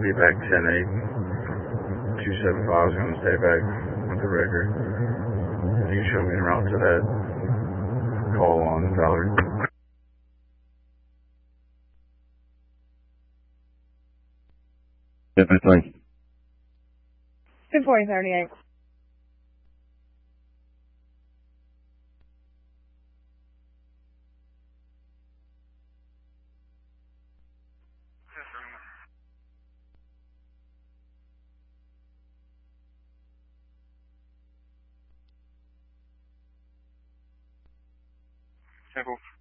be back 10-8. 275 is going to stay back with the record. You can show me en route to that call on Valerie. Definitely. 240-38. Simple.